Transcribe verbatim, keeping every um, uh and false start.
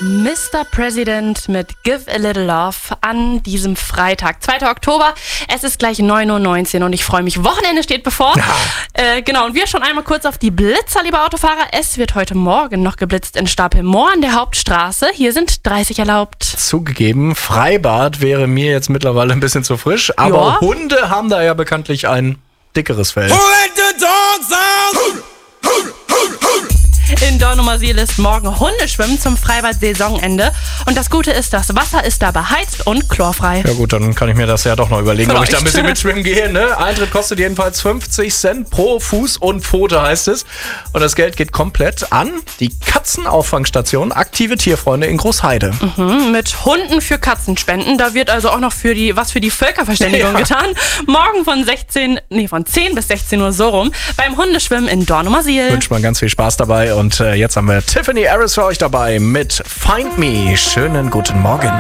Mister President mit Give a Little Love an diesem Freitag, zweiter Oktober. Es ist gleich neun Uhr neunzehn und ich freue mich. Wochenende steht bevor. Ja. Äh, genau, und wir schauen einmal kurz auf die Blitzer, liebe Autofahrer. Es wird heute Morgen noch geblitzt in Stapelmoor an der Hauptstraße. Hier sind dreißig erlaubt. Zugegeben, Freibad wäre mir jetzt mittlerweile ein bisschen zu frisch. Aber ja. Hunde haben da ja bekanntlich ein dickeres Fell. In Dornumersiel ist morgen Hundeschwimmen zum Freibad-Saisonende. Und das Gute ist, das Wasser ist da beheizt und chlorfrei. Ja gut, dann kann ich mir das ja doch noch überlegen, Vielleicht. ob ich da ein bisschen mit schwimmen gehe. Ne? Eintritt kostet jedenfalls fünfzig Cent pro Fuß und Pfote, heißt es. Und das Geld geht komplett an die Katzenauffangstation Aktive Tierfreunde in Großheide. Mhm, mit Hunden für Katzenspenden. Da wird also auch noch für die, was für die Völkerverständigung ja. getan. Morgen von sechzehn, nee, von zehn bis sechzehn Uhr so rum beim Hundeschwimmen in Dornumersiel. Wünscht man ganz viel Spaß dabei. Und äh, jetzt haben wir Tiffany Harris für euch dabei mit Find Me. Schönen guten Morgen.